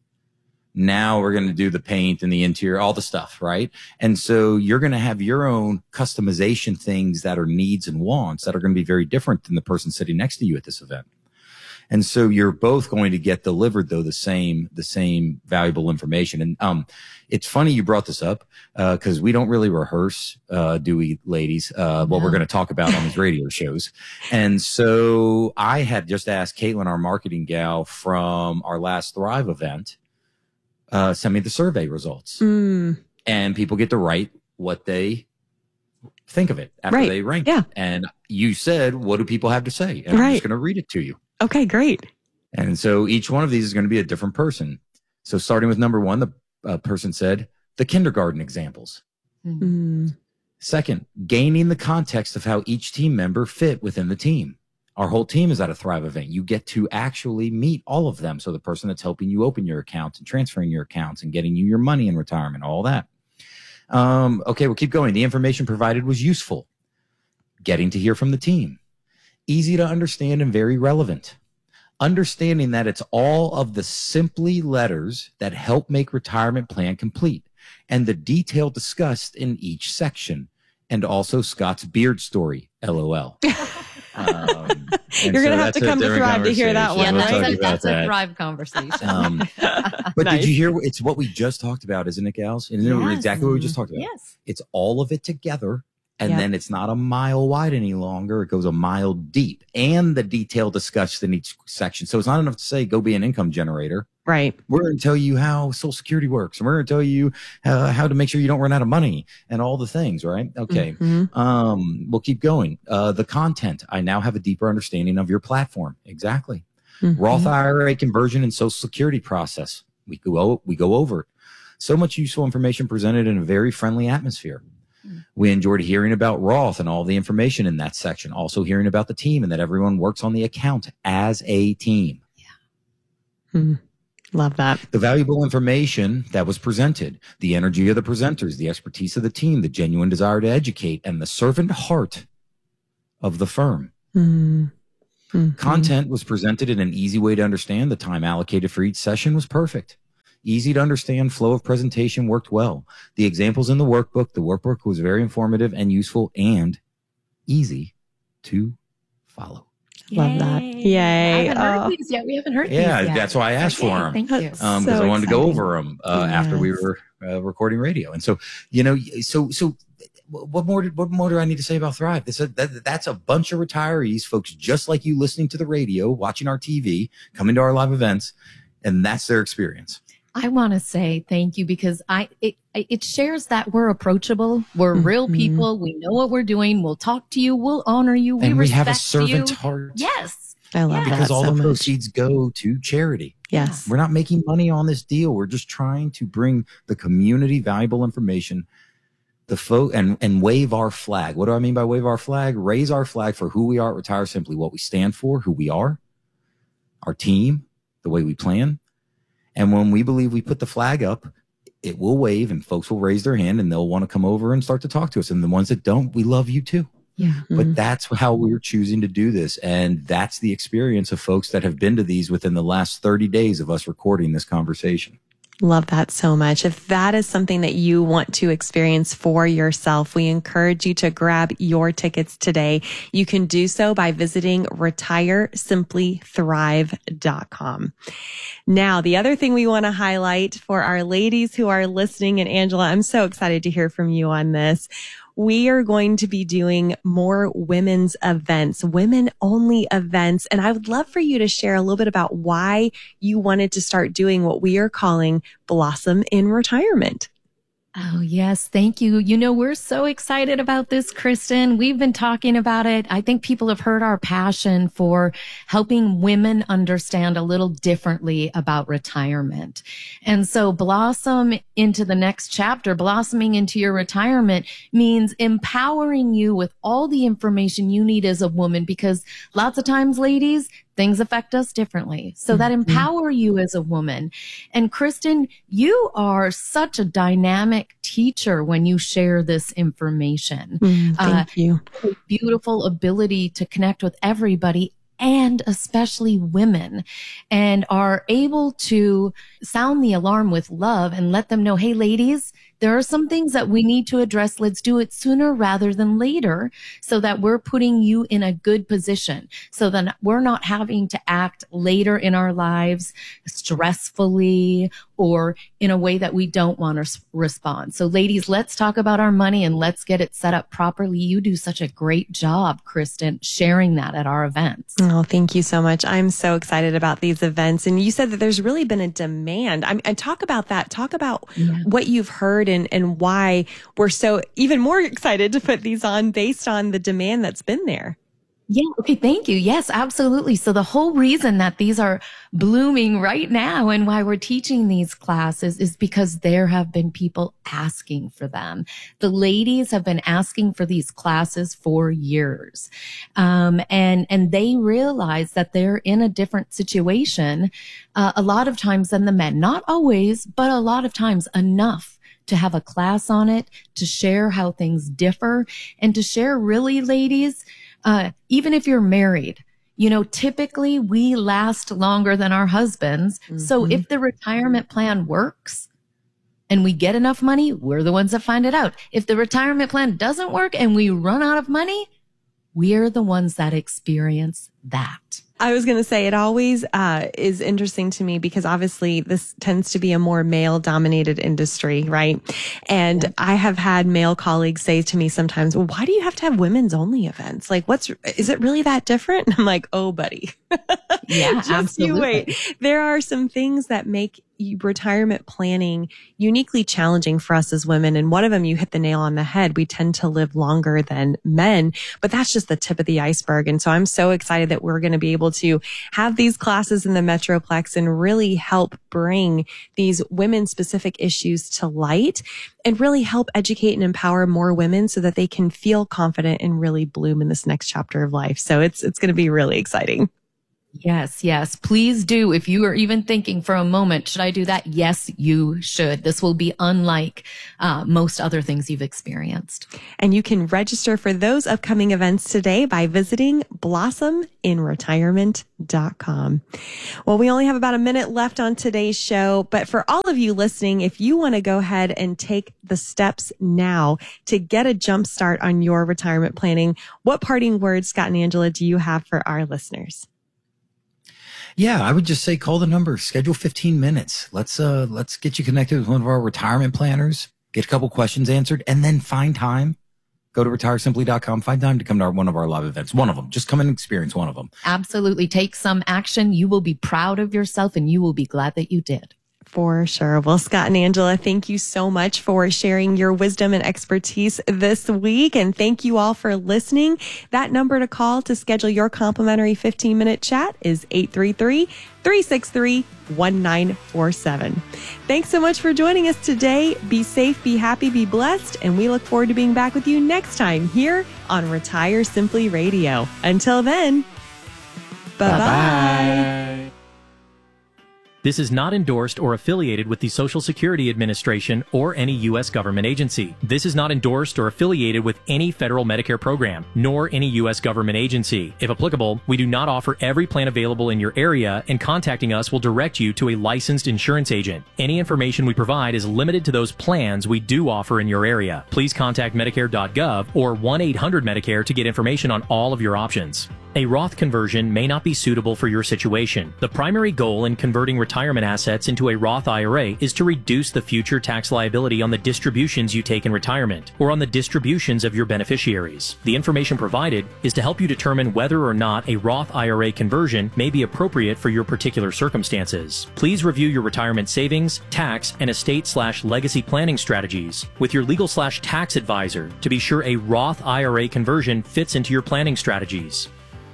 Now we're going to do the paint and the interior, all the stuff, right? And so you're going to have your own customization things that are needs and wants that are going to be very different than the person sitting next to you at this event. And so you're both going to get delivered, though, the same valuable information. And it's funny you brought this up because we don't really rehearse, do we, ladies, what we're going to talk about on these radio shows. And so I had just asked Caitlin, our marketing gal from our last Thrive event, send me the survey results. And people get to write what they think of it after they rank. Yeah. And you said, what do people have to say? And I'm just going to read it to you. Okay, great. And so each one of these is going to be a different person. So starting with number one, the person said the kindergarten examples. Second, gaining the context of how each team member fit within the team. Our whole team is at a Thrive event. You get to actually meet all of them. So the person that's helping you open your accounts and transferring your accounts and getting you your money in retirement, all that. Okay, we'll keep going. The information provided was useful. Getting to hear from the team. Easy to understand and very relevant. Understanding that it's all of the Simply letters that help make retirement plan complete and the detail discussed in each section. And also Scott's beard story, LOL. You're going to have to come to Thrive to hear that one, right? That's a Thrive conversation. But Nice. did you hear? It's what we just talked about, isn't it, gals? Isn't it exactly what we just talked about? Yes. It's all of it together. And Yep. then it's not a mile wide any longer. It goes a mile deep, and the detail discussed in each section. So it's not enough to say, go be an income generator. Right. We're going to tell you how Social Security works, and we're going to tell you how to make sure you don't run out of money and all the things, right? Okay. Mhm. We'll keep going. The content. I now have a deeper understanding of your platform. Exactly. Mhm. Roth IRA conversion and Social Security process. We go over it. So much useful information presented in a very friendly atmosphere. We enjoyed hearing about Roth and all the information in that section. Also hearing about the team and that everyone works on the account as a team. Love that. The valuable information that was presented, the energy of the presenters, the expertise of the team, the genuine desire to educate, and the servant heart of the firm. Content was presented in an easy way to understand. The time allocated for each session was perfect. Easy to understand, flow of presentation worked well. The examples in the workbook was very informative and useful and easy to follow. Love that. Yay. I haven't heard these yet. We haven't heard these Yeah, yet. that's why I asked for them. Thank you. Because I wanted to go over them after we Yes. were recording radio. And so, so what more do I need to say about Thrive? That's a bunch of retirees, folks just like you, listening to the radio, watching our TV, coming to our live events, and that's their experience. I want to say thank you because it shares that we're approachable. We're real people. We know what we're doing. We'll talk to you. We'll honor you. And we have a respect servant you. heart. Yes. I love that Because all so the much. proceeds go to charity. Yes. We're not making money on this deal. We're just trying to bring the community valuable information, and wave our flag. What do I mean by wave our flag? Raise our flag for who we are at Retire Simply, what we stand for, who we are, our team, the way we plan. And when we believe we put the flag up, it will wave and folks will raise their hand and they'll want to come over and start to talk to us. And the ones that don't, we love you too. Yeah. But that's how we're choosing to do this. And that's the experience of folks that have been to these within the last 30 days of us recording this conversation. Love that so much. If that is something that you want to experience for yourself, we encourage you to grab your tickets today. You can do so by visiting retiresimplythrive.com. Now, the other thing we want to highlight for our ladies who are listening, and Angela, I'm so excited to hear from you on this. We are going to be doing more women's events, women only events. And I would love for you to share a little bit about why you wanted to start doing what we are calling Blossom in Retirement. Oh, yes. Thank you. You know, we're so excited about this, Kristen. We've been talking about it. I think people have heard our passion for helping women understand a little differently about retirement. And so blossom into the next chapter, blossoming into your retirement means empowering you with all the information you need as a woman, because lots of times, ladies, things affect us differently. So that empower you as a woman. And Kristen, you are such a dynamic teacher when you share this information. Thank you. Beautiful ability to connect with everybody, and especially women, and are able to sound the alarm with love and let them know, hey, ladies, there are some things that we need to address. Let's do it sooner rather than later, so that we're putting you in a good position, so that we're not having to act later in our lives stressfully or in a way that we don't want to respond. So ladies, let's talk about our money and let's get it set up properly. You do such a great job, Kristen, sharing that at our events. Oh, thank you so much. I'm so excited about these events. And you said that there's really been a demand. And talk about that. Talk about what you've heard and why we're so even more excited to put these on based on the demand that's been there. Yeah. Okay. Thank you. Yes, absolutely. So the whole reason that these are blooming right now and why we're teaching these classes is because there have been people asking for them. The ladies have been asking for these classes for years. And they realize that they're in a different situation, a lot of times than the men, not always, but a lot of times enough to have a class on it, to share how things differ, and to share, really, ladies, even if you're married, you know, typically we last longer than our husbands. So if the retirement plan works and we get enough money, we're the ones that find it out. If the retirement plan doesn't work and we run out of money, we're the ones that experience that. I was going to say it always is interesting to me because obviously this tends to be a more male dominated industry, right? And I have had male colleagues say to me sometimes, well, why do you have to have women's only events? Like, is it really that different? And I'm like, oh, buddy. Yeah, Just absolutely. you wait. There are some things that make retirement planning uniquely challenging for us as women. And one of them, you hit the nail on the head. We tend to live longer than men, but that's just the tip of the iceberg. And so I'm so excited that we're going to be able to have these classes in the Metroplex and really help bring these women specific issues to light and really help educate and empower more women so that they can feel confident and really bloom in this next chapter of life. So it's going to be really exciting. Yes, yes. Please do. If you are even thinking for a moment, should I do that? Yes, you should. This will be unlike most other things you've experienced. And you can register for those upcoming events today by visiting blossominretirement.com. Well, we only have about a minute left on today's show, but for all of you listening, if you want to go ahead and take the steps now to get a jump start on your retirement planning, what parting words, Scott and Angela, do you have for our listeners? Yeah, I would just say call the number, schedule 15 minutes. Let's get you connected with one of our retirement planners, get a couple questions answered, and then find time. Go to retiresimply.com, find time to come to one of our live events. One of them. Just come and experience one of them. Absolutely. Take some action. You will be proud of yourself and you will be glad that you did. For sure. Well, Scott and Angela, thank you so much for sharing your wisdom and expertise this week. And thank you all for listening. That number to call to schedule your complimentary 15-minute chat is 833-363-1947. Thanks so much for joining us today. Be safe, be happy, be blessed. And we look forward to being back with you next time here on Retire Simply Radio. Until then, bye-bye. This is not endorsed or affiliated with the Social Security Administration or any U.S. government agency. This is not endorsed or affiliated with any federal Medicare program, nor any U.S. government agency. If applicable, we do not offer every plan available in your area, and contacting us will direct you to a licensed insurance agent. Any information we provide is limited to those plans we do offer in your area. Please contact Medicare.gov or 1-800-MEDICARE to get information on all of your options. A Roth conversion may not be suitable for your situation. The primary goal in converting retirement assets into a Roth IRA is to reduce the future tax liability on the distributions you take in retirement or on the distributions of your beneficiaries. The information provided is to help you determine whether or not a Roth IRA conversion may be appropriate for your particular circumstances. Please review your retirement savings, tax, and estate/legacy planning strategies with your legal/tax advisor to be sure a Roth IRA conversion fits into your planning strategies.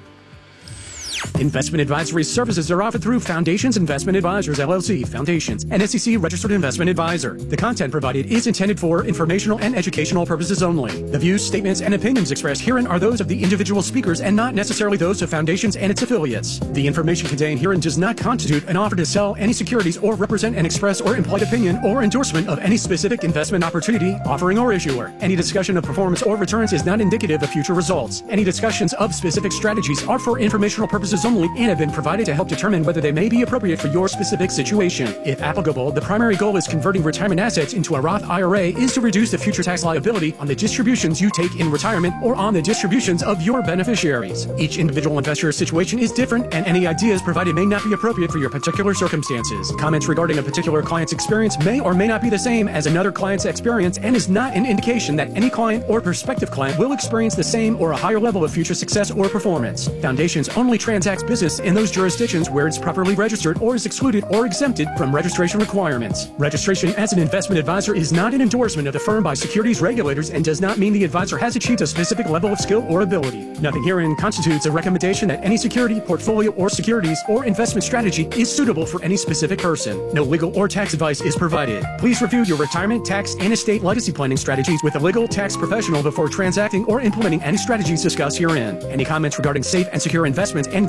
Investment advisory services are offered through Foundations Investment Advisors, LLC, Foundations, an SEC registered investment advisor. The content provided is intended for informational and educational purposes only. The views, statements, and opinions expressed herein are those of the individual speakers and not necessarily those of Foundations and its affiliates. The information contained herein does not constitute an offer to sell any securities or represent an express or implied opinion or endorsement of any specific investment opportunity, offering, or issuer. Any discussion of performance or returns is not indicative of future results. Any discussions of specific strategies are for informational purposes only and have been provided to help determine whether they may be appropriate for your specific situation. If applicable, the primary goal is converting retirement assets into a Roth IRA is to reduce the future tax liability on the distributions you take in retirement or on the distributions of your beneficiaries. Each individual investor's situation is different, and any ideas provided may not be appropriate for your particular circumstances. Comments regarding a particular client's experience may or may not be the same as another client's experience and is not an indication that any client or prospective client will experience the same or a higher level of future success or performance. Foundations only transacts business in those jurisdictions where it's properly registered or is excluded or exempted from registration requirements. Registration as an investment advisor is not an endorsement of the firm by securities regulators and does not mean the advisor has achieved a specific level of skill or ability. Nothing herein constitutes a recommendation that any security, portfolio, or securities or investment strategy is suitable for any specific person. No legal or tax advice is provided. Please review your retirement, tax, and estate legacy planning strategies with a legal tax professional before transacting or implementing any strategies discussed herein. Any comments regarding safe and secure investments and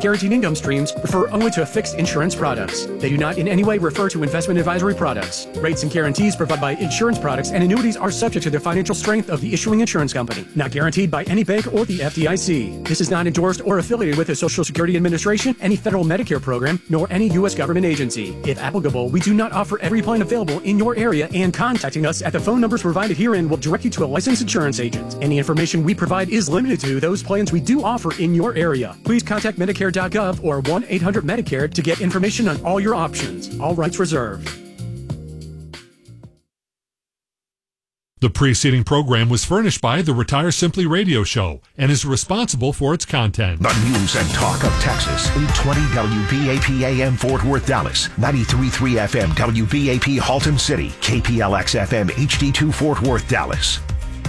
guaranteed income streams refer only to fixed insurance products. They do not in any way refer to investment advisory products. Rates and guarantees provided by insurance products and annuities are subject to the financial strength of the issuing insurance company, not guaranteed by any bank or the FDIC. This is not endorsed or affiliated with the Social Security Administration, any federal Medicare program, nor any U.S. government agency. If applicable, we do not offer every plan available in your area, and contacting us at the phone numbers provided herein will direct you to a licensed insurance agent. Any information we provide is limited to those plans we do offer in your area. Please contact Medicare.gov or 1-800-MEDICARE to get information on all your options. All rights reserved. The preceding program was furnished by the Retire Simply radio show and is responsible for its content. The news and talk of Texas. 820 WBAP AM Fort Worth, Dallas. 93.3 FM WBAP Halton City. KPLX FM HD2 Fort Worth, Dallas.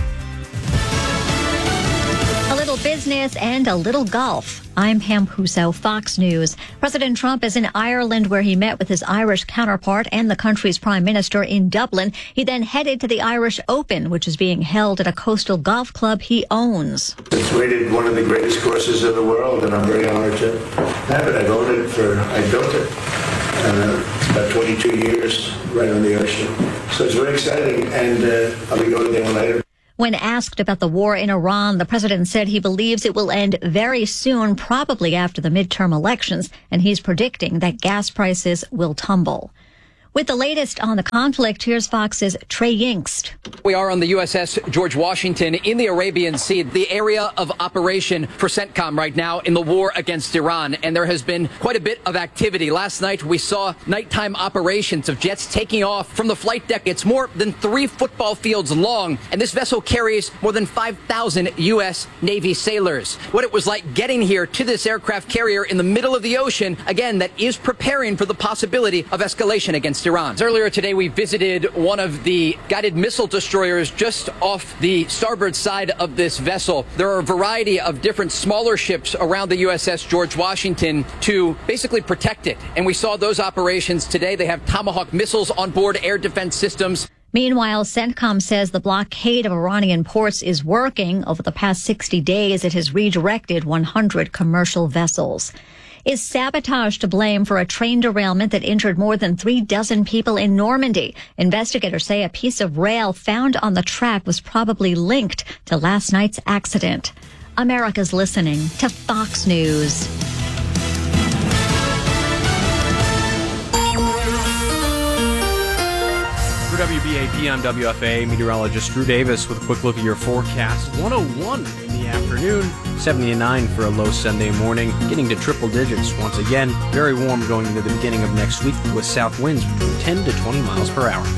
A little business and a little golf. I'm Pam Puso, Fox News. President Trump is in Ireland, where he met with his Irish counterpart and the country's prime minister in Dublin. He then headed to the Irish Open, which is being held at a coastal golf club he owns. It's rated one of the greatest courses in the world, and I'm very honored to have it. I built it. It's about 22 years right on the ocean. So it's very exciting, and I'll be going there later. When asked about the war in Iran, the president said he believes it will end very soon, probably after the midterm elections, and he's predicting that gas prices will tumble. With the latest on the conflict, here's Fox's Trey Yingst. We are on the USS George Washington in the Arabian Sea, the area of operation for CENTCOM right now in the war against Iran. And there has been quite a bit of activity. Last night, we saw nighttime operations of jets taking off from the flight deck. It's more than 3 football fields long, and this vessel carries more than 5,000 U.S. Navy sailors. What it was like getting here to this aircraft carrier in the middle of the ocean, again, that is preparing for the possibility of escalation against Iran. Earlier today, we visited one of the guided missile destroyers just off the starboard side of this vessel. There are a variety of different smaller ships around the USS George Washington to basically protect it. And we saw those operations today. They have Tomahawk missiles on board, air defense systems. Meanwhile, CENTCOM says the blockade of Iranian ports is working. Over the past 60 days, it has redirected 100 commercial vessels. Is sabotage to blame for a train derailment that injured more than 36 people in Normandy? Investigators say a piece of rail found on the track was probably linked to last night's accident. America's listening to Fox News. For WBAP, I'm WFA meteorologist Drew Davis with a quick look at your forecast. 101 in the afternoon, 79 for a low Sunday morning, getting to triple digits once again. Very warm going into the beginning of next week with south winds between 10 to 20 miles per hour.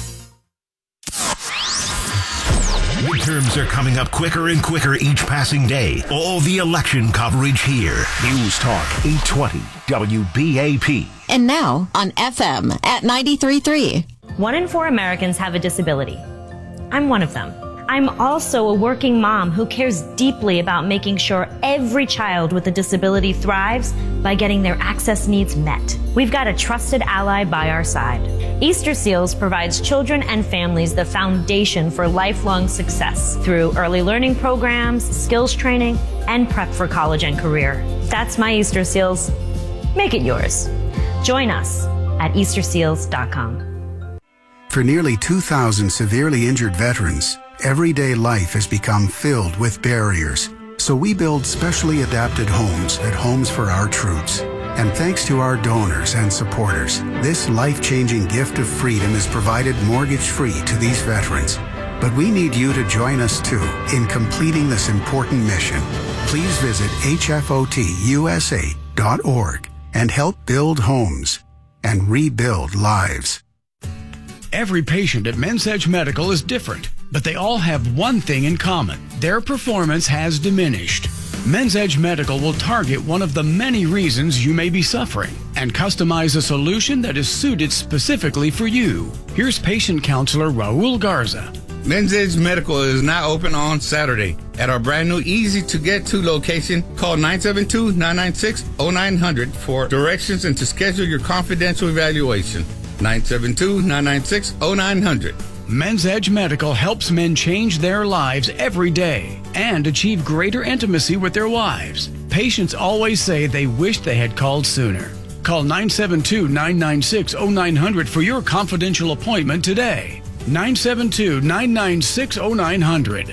Midterms are coming up quicker and quicker each passing day. All the election coverage here. News Talk 820 WBAP. And now on FM at 93.3. 1 in 4 Americans have a disability. I'm one of them. I'm also a working mom who cares deeply about making sure every child with a disability thrives by getting their access needs met. We've got a trusted ally by our side. Easter Seals provides children and families the foundation for lifelong success through early learning programs, skills training, and prep for college and career. That's my Easter Seals. Make it yours. Join us at easterseals.com. For nearly 2,000 severely injured veterans, everyday life has become filled with barriers. So we build specially adapted homes at Homes for Our Troops. And thanks to our donors and supporters, this life-changing gift of freedom is provided mortgage-free to these veterans. But we need you to join us too in completing this important mission. Please visit hfotusa.org and help build homes and rebuild lives. Every patient at Men's Edge Medical is different, but they all have one thing in common. Their performance has diminished. Men's Edge Medical will target one of the many reasons you may be suffering and customize a solution that is suited specifically for you. Here's patient counselor Raul Garza. Men's Edge Medical is now open on Saturday at our brand new easy-to-get-to location. Call 972-996-0900 for directions and to schedule your confidential evaluation. 972-996-0900. Men's Edge Medical helps men change their lives every day and achieve greater intimacy with their wives. Patients always say they wish they had called sooner. Call 972-996-0900 for your confidential appointment today. 972-996-0900.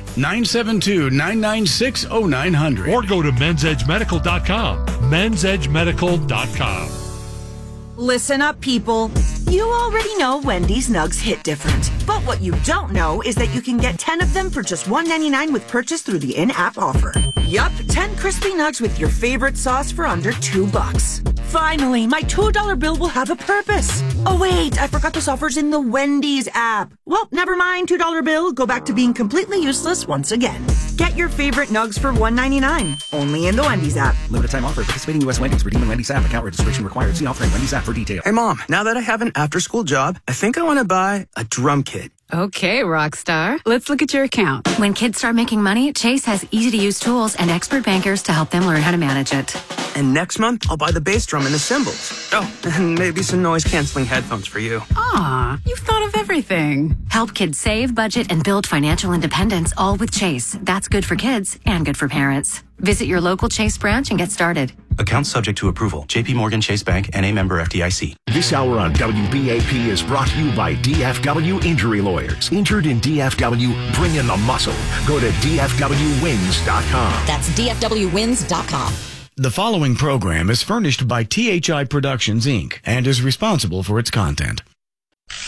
972-996-0900. Or go to mensedgemedical.com. mensedgemedical.com. Listen up, people. You already know Wendy's nugs hit different. But what you don't know is that you can get 10 of them for just $1.99 with purchase through the in-app offer. Yup, 10 crispy nugs with your favorite sauce for under $2. Finally, my $2 bill will have a purpose. Oh wait, I forgot this offer's in the Wendy's app. Well, never mind, $2 bill. Go back to being completely useless once again. Get your favorite nugs for $1.99. Only in the Wendy's app. Limited time offer. Participating U.S. Wendy's. Redeem in Wendy's app. Account registration required. See offer in Wendy's app for details. Hey Mom, now that I have an after-school job, I think I want to buy a drum kit. Okay, Rockstar. Let's look at your account. When kids start making money, Chase has easy-to-use tools and expert bankers to help them learn how to manage it. And next month, I'll buy the bass drum and the cymbals. Oh, and maybe some noise-canceling headphones for you. Aw, you've thought of everything. Help kids save, budget, and build financial independence, all with Chase. That's good for kids and good for parents. Visit your local Chase branch and get started. Account subject to approval. JP Morgan Chase Bank and a member FDIC. This hour on WBAP is brought to you by DFW Injury Lawyers. Injured in DFW, bring in the muscle. Go to DFWWins.com. That's DFWWins.com. The following program is furnished by THI Productions, Inc. and is responsible for its content.